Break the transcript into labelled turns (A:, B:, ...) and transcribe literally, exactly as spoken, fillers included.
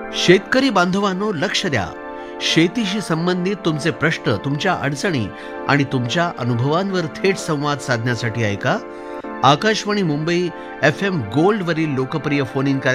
A: शेतकरी बांधवांनो, लक्ष द्या. शेतीशी संबंधित तुमचे प्रश्न, तुमच्या अडचणी आणि तुमच्या अनुभवांवर थेट संवाद साधण्यासाठी ऐका Akashvani Mumbai F M gold वरील लोकप्रिय फोन इन